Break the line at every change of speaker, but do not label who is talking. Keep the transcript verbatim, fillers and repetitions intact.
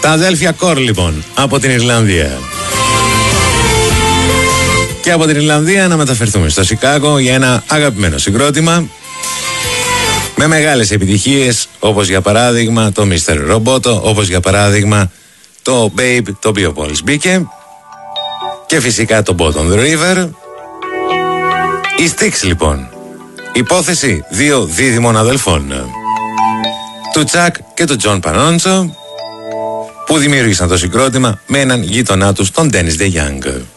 Τα αδέλφια Κορ λοιπόν από την Ιρλανδία. Και από την Ιρλανδία να μεταφερθούμε στο Σικάγο για ένα αγαπημένο συγκρότημα με μεγάλες επιτυχίες, όπως για παράδειγμα το μίστερ Roboto, όπως για παράδειγμα το Babe, το οποίο μόλις μπήκε, και φυσικά το Bottom the River. Οι Styx λοιπόν, υπόθεση δύο δίδυμων αδελφών, του Τσακ και του Τζον Πανόντσο, που δημιούργησαν το συγκρότημα με έναν γείτονά τους, τον Dennis DeYoung.